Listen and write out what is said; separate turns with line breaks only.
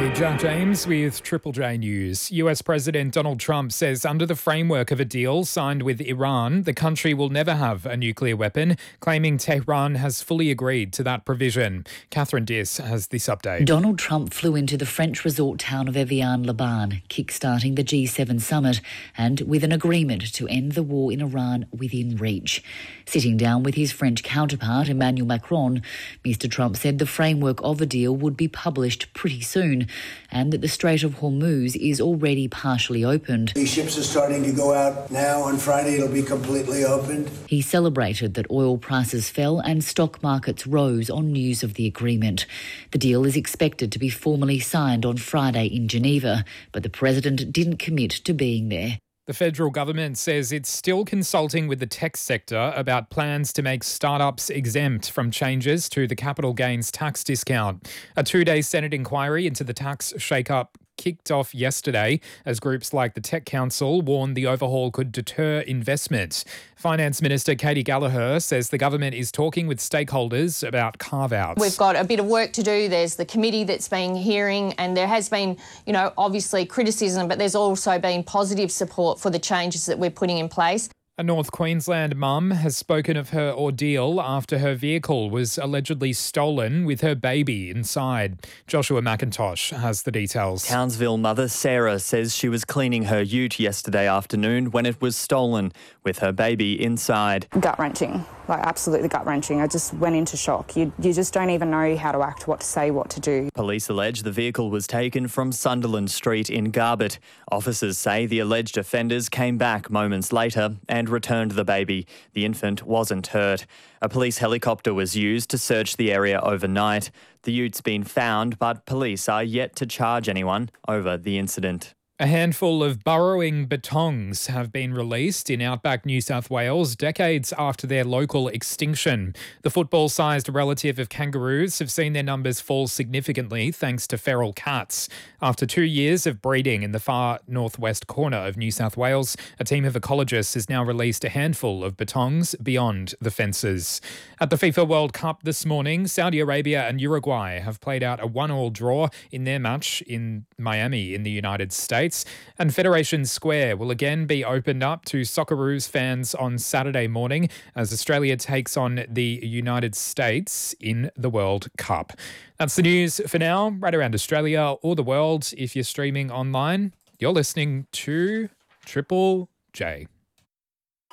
Jack James with Triple J News. US President Donald Trump says under the framework of a deal signed with Iran, the country will never have a nuclear weapon, claiming Tehran has fully agreed to that provision. Catherine Diss has this update.
Donald Trump flew into the French resort town of Evian-le-Bain, kickstarting the G7 summit and with an agreement to end the war in Iran within reach. Sitting down with his French counterpart, Emmanuel Macron, Mr. Trump said the framework of a deal would be published pretty soon and that the Strait of Hormuz is already partially opened.
These ships are starting to go out now. On Friday, it'll be completely opened.
He celebrated that oil prices fell and stock markets rose on news of the agreement. The deal is expected to be formally signed on Friday in Geneva, but the president didn't commit to being there.
The federal government says it's still consulting with the tech sector about plans to make startups exempt from changes to the capital gains tax discount. A 2-day Senate inquiry into the tax shake-up kicked off yesterday as groups like the Tech Council warned the overhaul could deter investment. Finance Minister Katie Gallagher says the government is talking with stakeholders about carve-outs.
We've got a bit of work to do. There's the committee that's been hearing and there has been, obviously criticism, but there's also been positive support for the changes that we're putting in place.
A North Queensland mum has spoken of her ordeal after her vehicle was allegedly stolen with her baby inside. Joshua McIntosh has the details.
Townsville mother Sarah says she was cleaning her ute yesterday afternoon when it was stolen with her baby inside.
Gut-wrenching, absolutely gut-wrenching. I just went into shock. You just don't even know how to act, what to say, what to do.
Police allege the vehicle was taken from Sunderland Street in Garbutt. Officers say the alleged offenders came back moments later and returned the baby. The infant wasn't hurt. A police helicopter was used to search the area overnight. The ute's been found, but police are yet to charge anyone over the incident.
A handful of burrowing betongs have been released in outback New South Wales decades after their local extinction. The football-sized relative of kangaroos have seen their numbers fall significantly thanks to feral cats. After 2 years of breeding in the far northwest corner of New South Wales, a team of ecologists has now released a handful of betongs beyond the fences. At the FIFA World Cup this morning, Saudi Arabia and Uruguay have played out a 1-1 draw in their match in Miami in the United States. And Federation Square will again be opened up to Socceroos fans on Saturday morning as Australia takes on the United States in the World Cup. That's the news for now, right around Australia or the world. If you're streaming online, you're listening to Triple J.